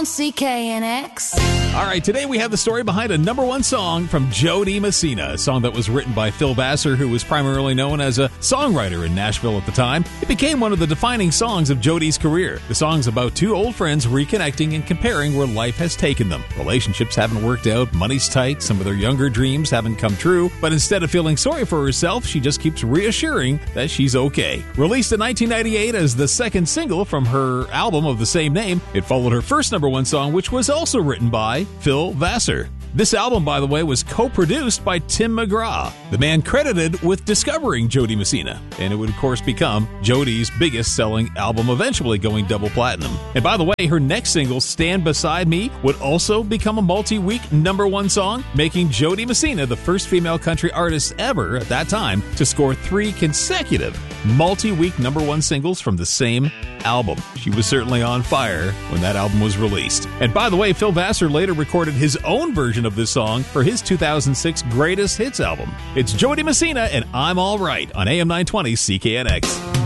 CKNX. All right, today we have the story behind a number one song from Jo Dee Messina, a song that was written by Phil Vassar, who was primarily known as a songwriter in Nashville at the time. It became one of the defining songs of Jo Dee's career. The song's about two old friends reconnecting and comparing where life has taken them. Relationships haven't worked out, money's tight, some of their younger dreams haven't come true, but instead of feeling sorry for herself, she just keeps reassuring that she's okay. Released in 1998 as the second single from her album of the same name, it followed her first number one song, which was also written by Phil Vassar. This album, by the way, was co-produced by Tim McGraw, the man credited with discovering Jo Dee Messina, and it would, of course, become Jo Dee's biggest-selling album, eventually going double platinum. And by the way, her next single, Stand Beside Me, would also become a multi-week number one song, making Jo Dee Messina the first female country artist ever at that time to score 3 consecutive multi-week number one singles from the same album. She was certainly on fire when that album was released. And by the way, Phil Vassar later recorded his own version of this song for his 2006 Greatest Hits album. It's Jo Dee Messina and I'm All Right on AM 920 CKNX.